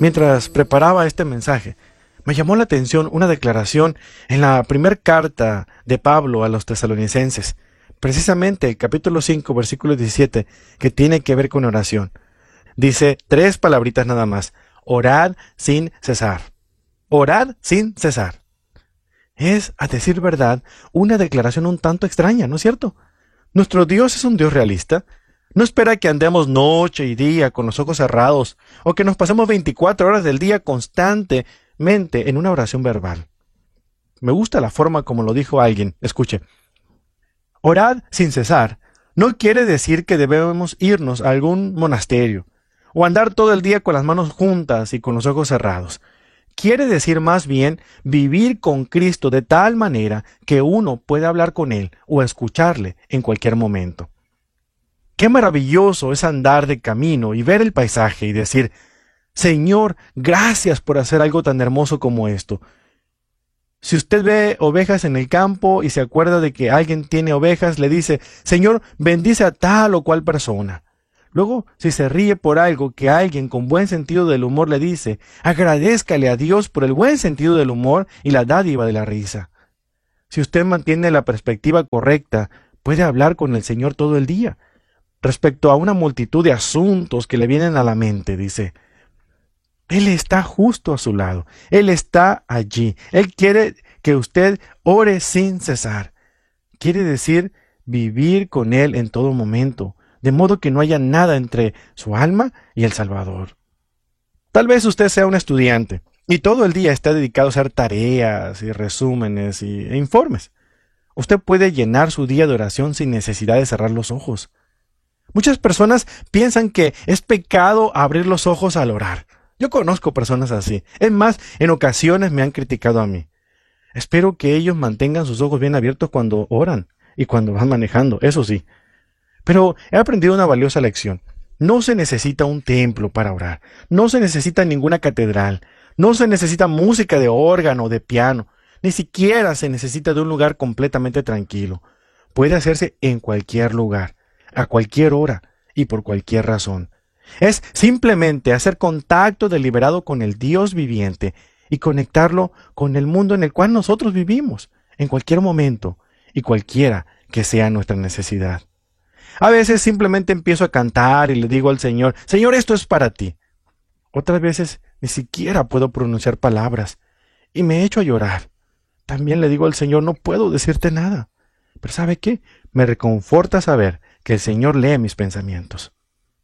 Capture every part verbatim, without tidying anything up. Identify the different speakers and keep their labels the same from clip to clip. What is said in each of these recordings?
Speaker 1: Mientras preparaba este mensaje, me llamó la atención una declaración en la primera carta de Pablo a los tesalonicenses, precisamente el capítulo cinco, versículo diecisiete, que tiene que ver con oración. Dice tres palabritas nada más: orad sin cesar. Orad sin cesar. Es, a decir verdad, una declaración un tanto extraña, ¿no es cierto? Nuestro Dios es un Dios realista. No espera que andemos noche y día con los ojos cerrados, o que nos pasemos veinticuatro horas del día constantemente en una oración verbal. Me gusta la forma como lo dijo alguien. Escuche. Orad sin cesar no quiere decir que debemos irnos a algún monasterio, o andar todo el día con las manos juntas y con los ojos cerrados. Quiere decir más bien vivir con Cristo de tal manera que uno pueda hablar con Él o escucharle en cualquier momento. Qué maravilloso es andar de camino y ver el paisaje y decir: Señor, gracias por hacer algo tan hermoso como esto. Si usted ve ovejas en el campo y se acuerda de que alguien tiene ovejas, le dice: Señor, bendice a tal o cual persona. Luego, si se ríe por algo que alguien con buen sentido del humor le dice, agradézcale a Dios por el buen sentido del humor y la dádiva de la risa. Si usted mantiene la perspectiva correcta, puede hablar con el Señor todo el día. Respecto a una multitud de asuntos que le vienen a la mente, dice: Él está justo a su lado. Él está allí. Él quiere que usted ore sin cesar. Quiere decir vivir con Él en todo momento, de modo que no haya nada entre su alma y el Salvador. Tal vez usted sea un estudiante y todo el día está dedicado a hacer tareas y resúmenes y, e informes. Usted puede llenar su día de oración sin necesidad de cerrar los ojos. Muchas personas piensan que es pecado abrir los ojos al orar. Yo conozco personas así. Es más, en ocasiones me han criticado a mí. Espero que ellos mantengan sus ojos bien abiertos cuando oran y cuando van manejando, eso sí. Pero he aprendido una valiosa lección. No se necesita un templo para orar. No se necesita ninguna catedral. No se necesita música de órgano o de piano. Ni siquiera se necesita de un lugar completamente tranquilo. Puede hacerse en cualquier lugar, a cualquier hora y por cualquier razón. Es simplemente hacer contacto deliberado con el Dios viviente y conectarlo con el mundo en el cual nosotros vivimos, en cualquier momento y cualquiera que sea nuestra necesidad. A veces simplemente empiezo a cantar y le digo al Señor: Señor, esto es para ti. Otras veces ni siquiera puedo pronunciar palabras y me echo a llorar. También le digo al Señor: no puedo decirte nada. Pero ¿sabe qué? Me reconforta saber que el Señor lee mis pensamientos.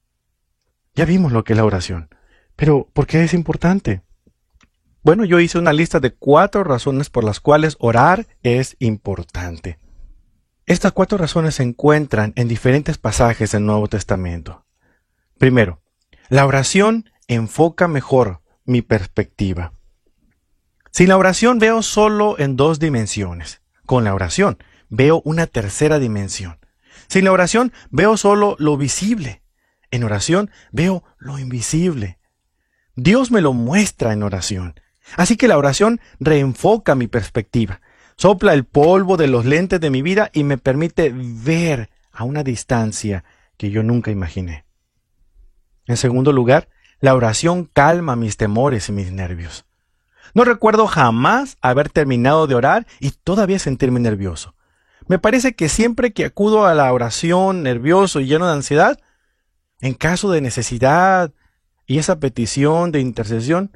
Speaker 1: Ya vimos lo que es la oración. Pero, ¿por qué es importante? Bueno, yo hice una lista de cuatro razones por las cuales orar es importante. Estas cuatro razones se encuentran en diferentes pasajes del Nuevo Testamento. Primero, la oración enfoca mejor mi perspectiva. Sin la oración veo solo en dos dimensiones. Con la oración veo una tercera dimensión. Sin la oración veo solo lo visible. En oración veo lo invisible. Dios me lo muestra en oración. Así que la oración reenfoca mi perspectiva. Sopla el polvo de los lentes de mi vida y me permite ver a una distancia que yo nunca imaginé. En segundo lugar, la oración calma mis temores y mis nervios. No recuerdo jamás haber terminado de orar y todavía sentirme nervioso. Me parece que siempre que acudo a la oración nervioso y lleno de ansiedad, en caso de necesidad y esa petición de intercesión,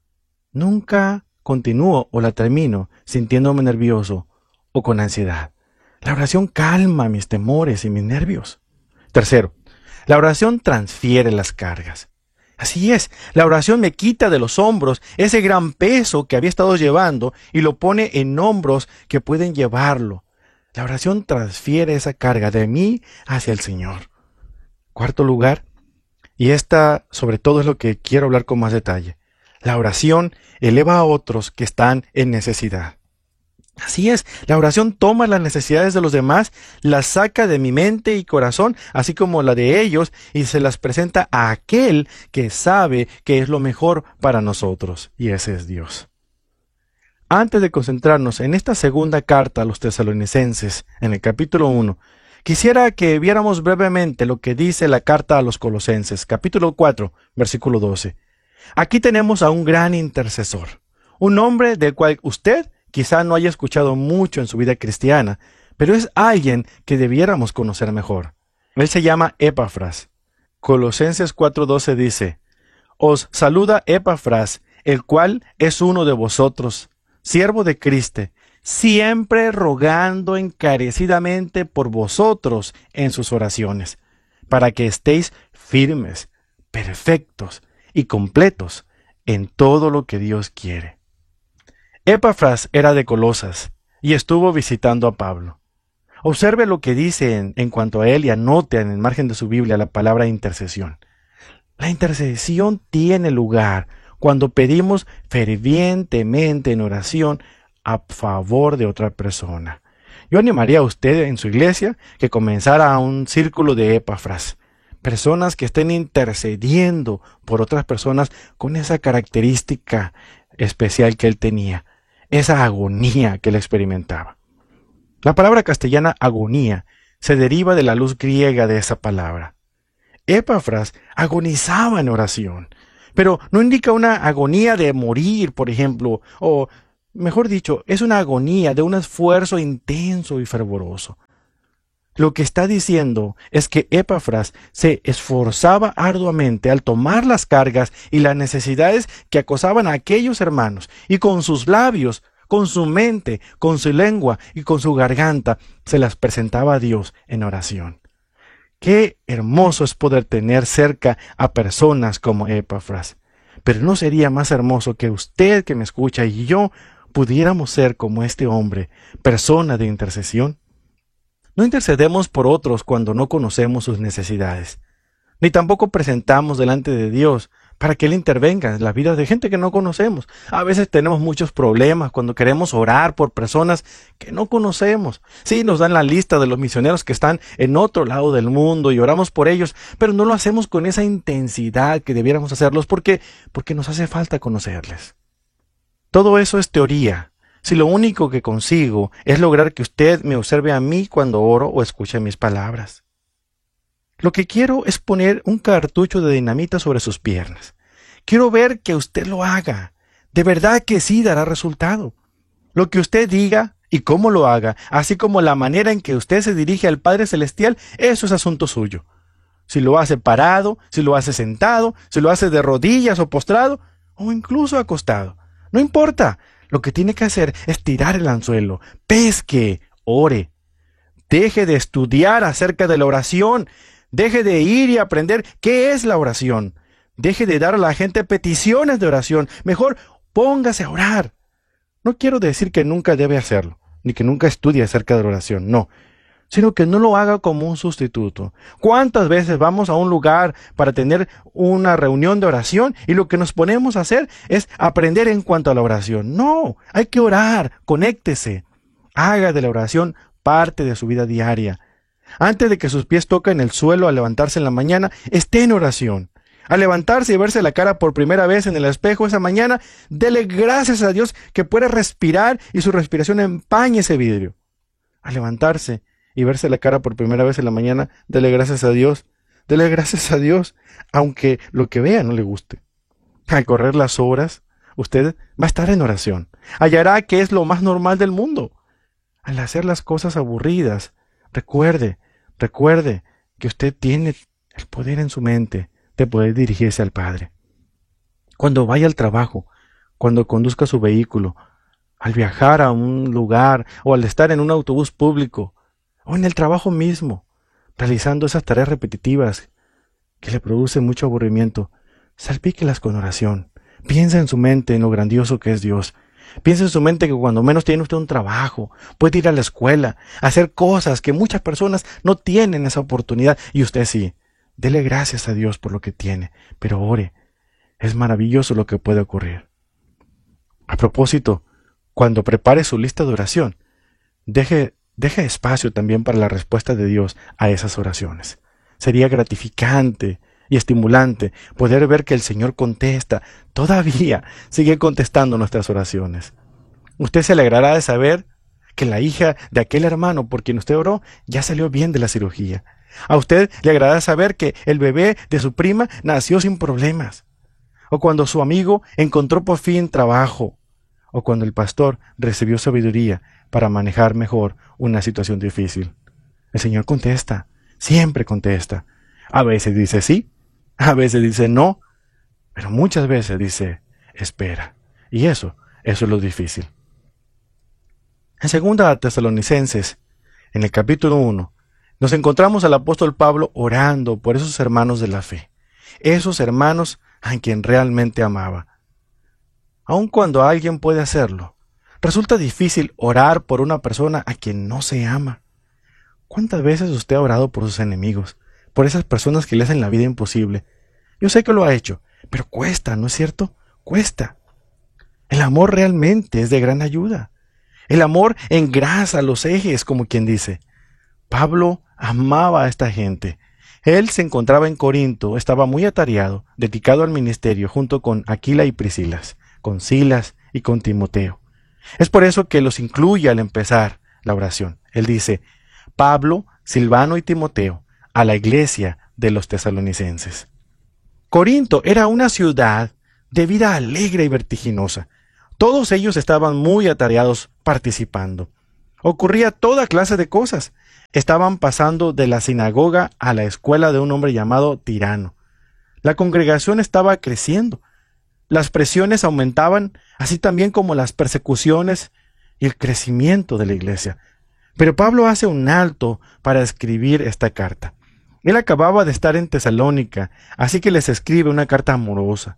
Speaker 1: nunca continúo o la termino sintiéndome nervioso o con ansiedad. La oración calma mis temores y mis nervios. Tercero, la oración transfiere las cargas. Así es, la oración me quita de los hombros ese gran peso que había estado llevando y lo pone en hombros que pueden llevarlo. La oración transfiere esa carga de mí hacia el Señor. Cuarto lugar, y esta sobre todo es lo que quiero hablar con más detalle. La oración eleva a otros que están en necesidad. Así es, la oración toma las necesidades de los demás, las saca de mi mente y corazón, así como la de ellos, y se las presenta a aquel que sabe que es lo mejor para nosotros, y ese es Dios. Antes de concentrarnos en esta segunda carta a los tesalonicenses, en el capítulo uno, quisiera que viéramos brevemente lo que dice la carta a los colosenses, capítulo cuatro, versículo doce. Aquí tenemos a un gran intercesor, un hombre del cual usted quizá no haya escuchado mucho en su vida cristiana, pero es alguien que debiéramos conocer mejor. Él se llama Epafras. Colosenses cuatro doce dice: Os saluda Epafras, el cual es uno de vosotros, siervo de Cristo, siempre rogando encarecidamente por vosotros en sus oraciones, para que estéis firmes, perfectos y completos en todo lo que Dios quiere. Epafras era de Colosas y estuvo visitando a Pablo. Observe lo que dice en, en cuanto a él y anote en el margen de su Biblia la palabra intercesión. La intercesión tiene lugar cuando pedimos fervientemente en oración a favor de otra persona. Yo animaría a usted en su iglesia que comenzara un círculo de Epafras, personas que estén intercediendo por otras personas con esa característica especial que él tenía, esa agonía que él experimentaba. La palabra castellana agonía se deriva de la luz griega de esa palabra. Epafras agonizaba en oración, pero no indica una agonía de morir, por ejemplo, o mejor dicho, es una agonía de un esfuerzo intenso y fervoroso. Lo que está diciendo es que Epafras se esforzaba arduamente al tomar las cargas y las necesidades que acosaban a aquellos hermanos, y con sus labios, con su mente, con su lengua y con su garganta se las presentaba a Dios en oración. Qué hermoso es poder tener cerca a personas como Epafras. Pero ¿no sería más hermoso que usted que me escucha y yo pudiéramos ser como este hombre, persona de intercesión? No intercedemos por otros cuando no conocemos sus necesidades, ni tampoco presentamos delante de Dios para que Él intervenga en la vida de gente que no conocemos. A veces tenemos muchos problemas cuando queremos orar por personas que no conocemos. Sí, nos dan la lista de los misioneros que están en otro lado del mundo y oramos por ellos, pero no lo hacemos con esa intensidad que debiéramos hacerlos porque, porque nos hace falta conocerles. Todo eso es teoría. Si lo único que consigo es lograr que usted me observe a mí cuando oro o escuche mis palabras. Lo que quiero es poner un cartucho de dinamita sobre sus piernas. Quiero ver que usted lo haga. De verdad que sí dará resultado. Lo que usted diga y cómo lo haga, así como la manera en que usted se dirige al Padre Celestial, eso es asunto suyo. Si lo hace parado, si lo hace sentado, si lo hace de rodillas o postrado, o incluso acostado. No importa. Lo que tiene que hacer es tirar el anzuelo. Pesque, ore. Deje de estudiar acerca de la oración. Deje de ir y aprender qué es la oración. Deje de dar a la gente peticiones de oración. Mejor póngase a orar. No quiero decir que nunca debe hacerlo, ni que nunca estudie acerca de la oración, no. Sino que no lo haga como un sustituto. ¿Cuántas veces vamos a un lugar para tener una reunión de oración y lo que nos ponemos a hacer es aprender en cuanto a la oración? No, hay que orar, conéctese. Haga de la oración parte de su vida diaria. Antes de que sus pies toquen el suelo al levantarse en la mañana, esté en oración. Al levantarse y verse la cara por primera vez en el espejo esa mañana, dele gracias a Dios que puede respirar y su respiración empañe ese vidrio. Al levantarse y verse la cara por primera vez en la mañana, dele gracias a Dios. Dele gracias a Dios, aunque lo que vea no le guste. Al correr las horas, usted va a estar en oración. Hallará que es lo más normal del mundo. Al hacer las cosas aburridas, Recuerde, recuerde que usted tiene el poder en su mente de poder dirigirse al Padre. Cuando vaya al trabajo, cuando conduzca su vehículo, al viajar a un lugar o al estar en un autobús público o en el trabajo mismo, realizando esas tareas repetitivas que le producen mucho aburrimiento, salpíquelas con oración. Piensa en su mente en lo grandioso que es Dios. Piensa en su mente que cuando menos tiene usted un trabajo, puede ir a la escuela, hacer cosas que muchas personas no tienen esa oportunidad y usted sí. Dele gracias a Dios por lo que tiene, pero ore. Es maravilloso lo que puede ocurrir. A propósito, cuando prepare su lista de oración, deje, deje espacio también para la respuesta de Dios a esas oraciones. Sería gratificante y estimulante poder ver que el Señor contesta, todavía sigue contestando nuestras oraciones. Usted se alegrará de saber que la hija de aquel hermano por quien usted oró ya salió bien de la cirugía. A usted le agradará saber que el bebé de su prima nació sin problemas. o cuando su amigo encontró por fin trabajo, o cuando el pastor recibió sabiduría para manejar mejor una situación difícil. El Señor contesta, siempre contesta. A veces dice sí, a veces dice no, pero muchas veces dice espera. Y eso, eso es lo difícil. En segunda Tesalonicenses, en el capítulo uno, nos encontramos al apóstol Pablo orando por esos hermanos de la fe, esos hermanos a quien realmente amaba. Aun cuando alguien puede hacerlo, resulta difícil orar por una persona a quien no se ama. ¿Cuántas veces usted ha orado por sus enemigos, por esas personas que le hacen la vida imposible? Yo sé que lo ha hecho, pero cuesta, ¿no es cierto? Cuesta. El amor realmente es de gran ayuda. El amor engrasa los ejes, como quien dice. Pablo amaba a esta gente. Él se encontraba en Corinto, estaba muy atareado, dedicado al ministerio, junto con Aquila y Priscilas, con Silas y con Timoteo. Es por eso que los incluye al empezar la oración. Él dice, Pablo, Silvano y Timoteo, a la iglesia de los tesalonicenses. Corinto era una ciudad de vida alegre y vertiginosa. Todos ellos estaban muy atareados participando. Ocurría toda clase de cosas. Estaban pasando de la sinagoga a la escuela de un hombre llamado Tirano. La congregación estaba creciendo. Las presiones aumentaban, así también como las persecuciones y el crecimiento de la iglesia. Pero Pablo hace un alto para escribir esta carta. Él acababa de estar en Tesalónica, así que les escribe una carta amorosa.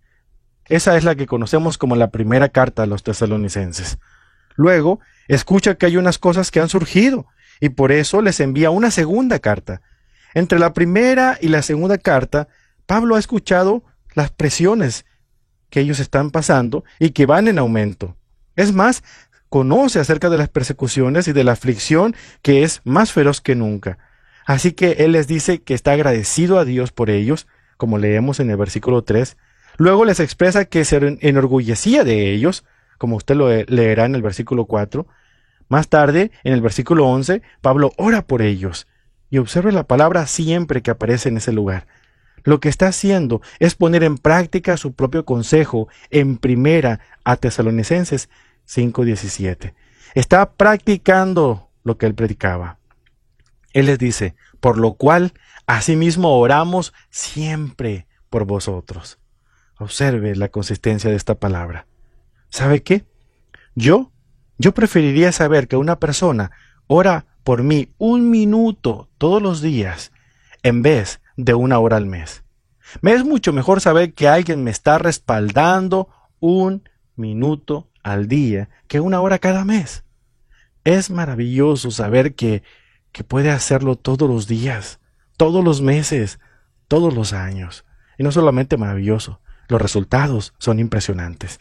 Speaker 1: Esa es la que conocemos como la primera carta a los tesalonicenses. Luego, escucha que hay unas cosas que han surgido, y por eso les envía una segunda carta. Entre la primera y la segunda carta, Pablo ha escuchado las presiones que ellos están pasando y que van en aumento. Es más, conoce acerca de las persecuciones y de la aflicción que es más feroz que nunca. Así que él les dice que está agradecido a Dios por ellos, como leemos en el versículo tres. Luego les expresa que se enorgullecía de ellos, como usted lo leerá en el versículo cuatro. Más tarde, en el versículo once, Pablo ora por ellos. Y observe la palabra siempre que aparece en ese lugar. Lo que está haciendo es poner en práctica su propio consejo en primera a Tesalonicenses cinco diecisiete. Está practicando lo que él predicaba. Él les dice, por lo cual, asimismo oramos siempre por vosotros. Observe la consistencia de esta palabra. ¿Sabe qué? Yo, yo preferiría saber que una persona ora por mí un minuto todos los días en vez de una hora al mes. Me es mucho mejor saber que alguien me está respaldando un minuto al día que una hora cada mes. Es maravilloso saber que, que puede hacerlo todos los días, todos los meses, todos los años. Y no solamente maravilloso, los resultados son impresionantes.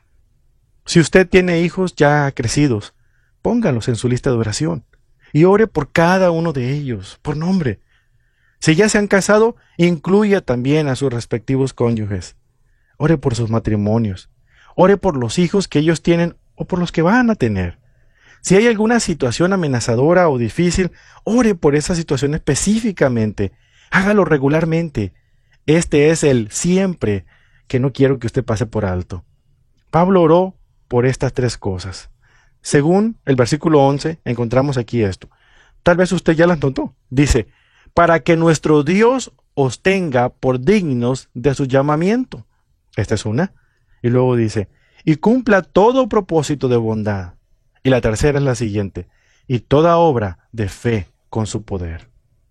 Speaker 1: Si usted tiene hijos ya crecidos, póngalos en su lista de oración y ore por cada uno de ellos, por nombre. Si ya se han casado, incluya también a sus respectivos cónyuges. Ore por sus matrimonios. Ore por los hijos que ellos tienen o por los que van a tener. Si hay alguna situación amenazadora o difícil, ore por esa situación específicamente. Hágalo regularmente. Este es el siempre que no quiero que usted pase por alto. Pablo oró por estas tres cosas. Según el versículo once, encontramos aquí esto. Tal vez usted ya las notó. Dice, para que nuestro Dios os tenga por dignos de su llamamiento. Esta es una. Y luego dice, y cumpla todo propósito de bondad. Y la tercera es la siguiente, y toda obra de fe con su poder.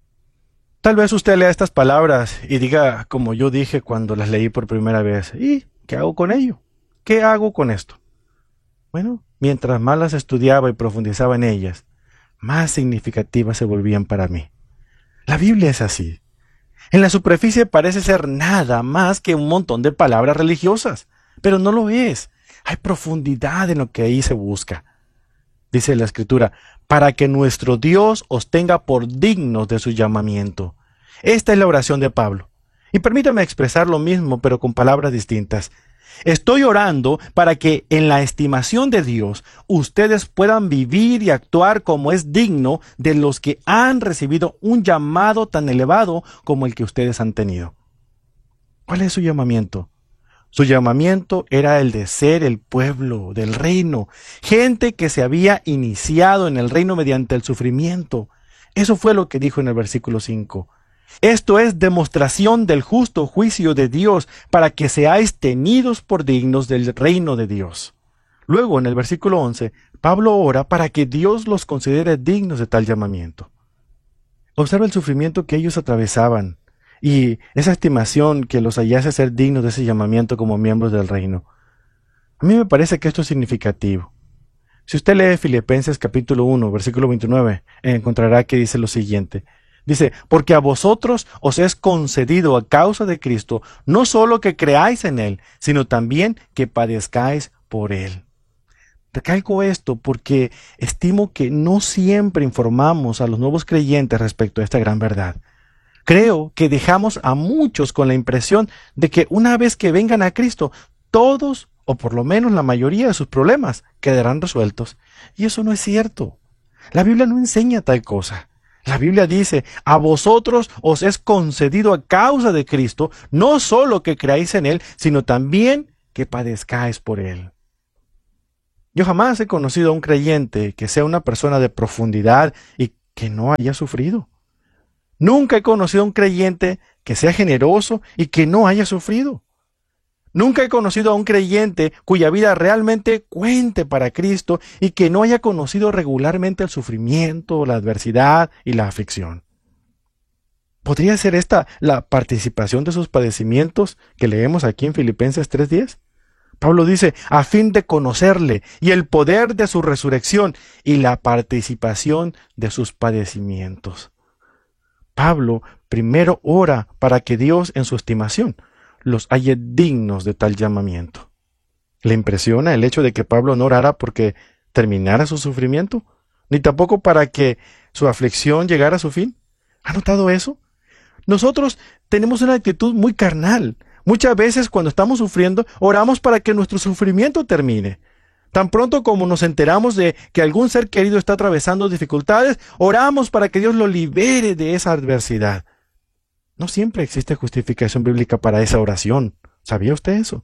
Speaker 1: Tal vez usted lea estas palabras y diga, como yo dije cuando las leí por primera vez, ¿y qué hago con ello? ¿Qué hago con esto? Bueno, mientras más las estudiaba y profundizaba en ellas, más significativas se volvían para mí. La Biblia es así. En la superficie parece ser nada más que un montón de palabras religiosas, pero no lo es. Hay profundidad en lo que ahí se busca. Dice la Escritura, para que nuestro Dios os tenga por dignos de su llamamiento. Esta es la oración de Pablo. Y permítame expresar lo mismo, pero con palabras distintas. Estoy orando para que en la estimación de Dios ustedes puedan vivir y actuar como es digno de los que han recibido un llamado tan elevado como el que ustedes han tenido. ¿Cuál es su llamamiento? Su llamamiento era el de ser el pueblo del reino, gente que se había iniciado en el reino mediante el sufrimiento. Eso fue lo que dijo en el versículo cinco. Esto es demostración del justo juicio de Dios para que seáis tenidos por dignos del reino de Dios. Luego, en el versículo once, Pablo ora para que Dios los considere dignos de tal llamamiento. Observa el sufrimiento que ellos atravesaban y esa estimación que los hallase ser dignos de ese llamamiento como miembros del reino. A mí me parece que esto es significativo. Si usted lee Filipenses capítulo uno, versículo veintinueve, encontrará que dice lo siguiente. Dice, porque a vosotros os es concedido a causa de Cristo, no solo que creáis en Él, sino también que padezcáis por Él. Recalco esto porque estimo que no siempre informamos a los nuevos creyentes respecto a esta gran verdad. Creo que dejamos a muchos con la impresión de que una vez que vengan a Cristo, todos, o por lo menos la mayoría de sus problemas, quedarán resueltos. Y eso no es cierto. La Biblia no enseña tal cosa. La Biblia dice, a vosotros os es concedido a causa de Cristo, no solo que creáis en Él, sino también que padezcáis por Él. Yo jamás he conocido a un creyente que sea una persona de profundidad y que no haya sufrido. Nunca he conocido a un creyente que sea generoso y que no haya sufrido. Nunca he conocido a un creyente cuya vida realmente cuente para Cristo y que no haya conocido regularmente el sufrimiento, la adversidad y la aflicción. ¿Podría ser esta la participación de sus padecimientos que leemos aquí en Filipenses tres diez? Pablo dice, a fin de conocerle y el poder de su resurrección y la participación de sus padecimientos. Pablo primero ora para que Dios, en su estimación, los halle dignos de tal llamamiento. ¿Le impresiona el hecho de que Pablo no orara porque terminara su sufrimiento? Ni tampoco para que su aflicción llegara a su fin. ¿Ha notado eso? Nosotros tenemos una actitud muy carnal. Muchas veces cuando estamos sufriendo, oramos para que nuestro sufrimiento termine. Tan pronto como nos enteramos de que algún ser querido está atravesando dificultades, oramos para que Dios lo libere de esa adversidad. No siempre existe justificación bíblica para esa oración. ¿Sabía usted eso?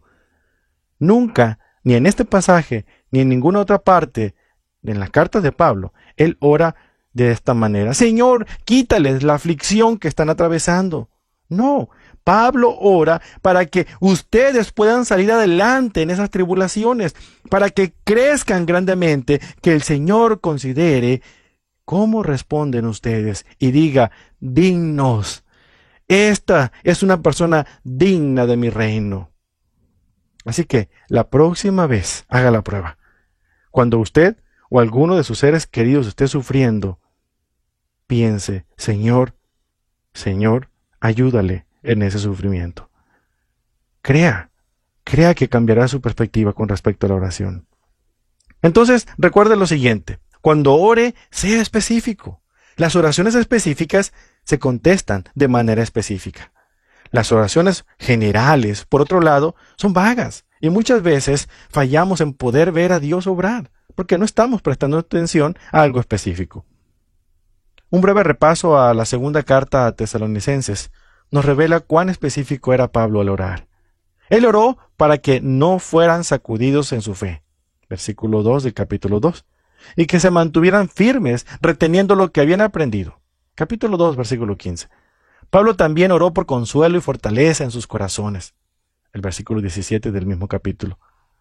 Speaker 1: Nunca, ni en este pasaje, ni en ninguna otra parte, en las cartas de Pablo, él ora de esta manera. Señor, quítales la aflicción que están atravesando. No, Pablo ora para que ustedes puedan salir adelante en esas tribulaciones, para que crezcan grandemente, que el Señor considere cómo responden ustedes y diga, dignos. Esta es una persona digna de mi reino. Así que la próxima vez haga la prueba. Cuando usted o alguno de sus seres queridos esté sufriendo, piense, Señor, Señor, ayúdale en ese sufrimiento. Crea, crea que cambiará su perspectiva con respecto a la oración. Entonces, recuerde lo siguiente, cuando ore, sea específico. Las oraciones específicas se contestan de manera específica. Las oraciones generales, por otro lado, son vagas y muchas veces fallamos en poder ver a Dios obrar, porque no estamos prestando atención a algo específico. Un breve repaso a la segunda carta a Tesalonicenses nos revela cuán específico era Pablo al orar. Él oró para que no fueran sacudidos en su fe, versículo dos del capítulo dos, y que se mantuvieran firmes reteniendo lo que habían aprendido, capítulo dos, versículo quince. Pablo también oró por consuelo y fortaleza en sus corazones, el versículo diecisiete del mismo capítulo.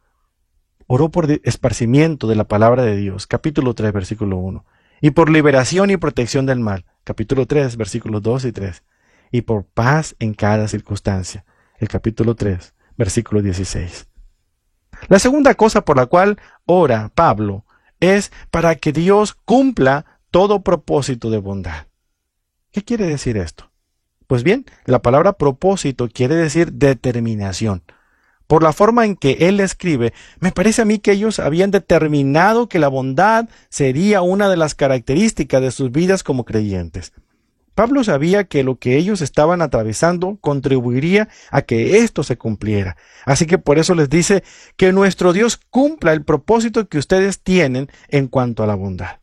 Speaker 1: Oró por esparcimiento de la palabra de Dios, capítulo tres, versículo uno, y por liberación y protección del mal, capítulo tres, versículos dos y tres, y por paz en cada circunstancia, el capítulo tres, versículo dieciséis. La segunda cosa por la cual ora Pablo es para que Dios cumpla todo propósito de bondad. ¿Qué quiere decir esto? Pues bien, la palabra propósito quiere decir determinación. Por la forma en que él escribe, me parece a mí que ellos habían determinado que la bondad sería una de las características de sus vidas como creyentes. Pablo sabía que lo que ellos estaban atravesando contribuiría a que esto se cumpliera. Así que por eso les dice que nuestro Dios cumpla el propósito que ustedes tienen en cuanto a la bondad.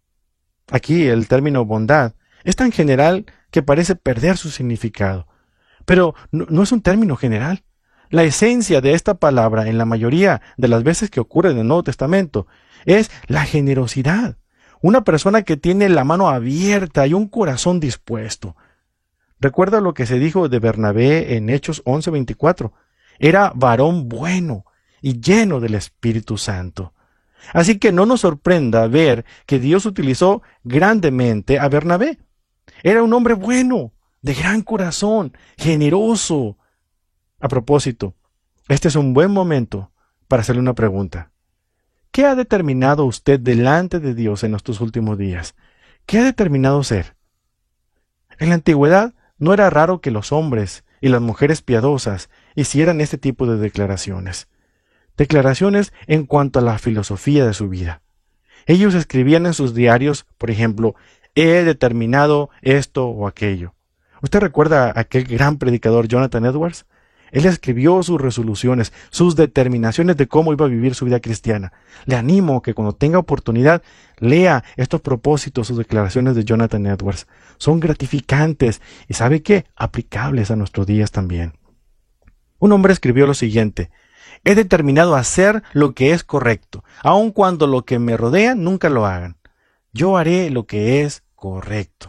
Speaker 1: Aquí el término bondad es tan general que parece perder su significado. Pero no, no es un término general. La esencia de esta palabra, en la mayoría de las veces que ocurre en el Nuevo Testamento, es la generosidad. Una persona que tiene la mano abierta y un corazón dispuesto. Recuerda lo que se dijo de Bernabé en Hechos once veinticuatro. Era varón bueno y lleno del Espíritu Santo. Así que no nos sorprenda ver que Dios utilizó grandemente a Bernabé. Era un hombre bueno, de gran corazón, generoso. A propósito, este es un buen momento para hacerle una pregunta. ¿Qué ha determinado usted delante de Dios en estos últimos días? ¿Qué ha determinado ser? En la antigüedad no era raro que los hombres y las mujeres piadosas hicieran este tipo de declaraciones. Declaraciones en cuanto a la filosofía de su vida. Ellos escribían en sus diarios, por ejemplo, he determinado esto o aquello. ¿Usted recuerda a aquel gran predicador Jonathan Edwards? Él escribió sus resoluciones, sus determinaciones de cómo iba a vivir su vida cristiana. Le animo que cuando tenga oportunidad lea estos propósitos, sus declaraciones de Jonathan Edwards. Son gratificantes y, ¿sabe qué? Aplicables a nuestros días también. Un hombre escribió lo siguiente: he determinado hacer lo que es correcto, aun cuando lo que me rodea nunca lo hagan. Yo haré lo que es correcto.